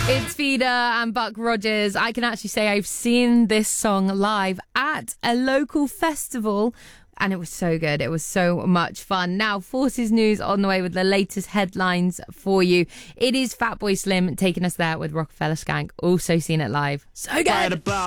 It's Feeder and Buck Rogers. I can actually say I've seen this song live at a local festival, and it was so good. It was so much fun. Now, Forces News on the way with the latest headlines for you. It is Fatboy Slim taking us there with Rockefeller Skank. Also seen it live. So good.